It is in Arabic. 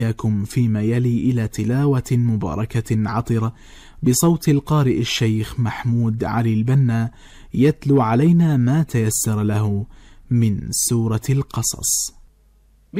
إياكم فيما يلي إلى تلاوة مباركة عطرة بصوت القارئ الشيخ محمود علي البنا، يتلو علينا ما تيسر له من سورة القصص.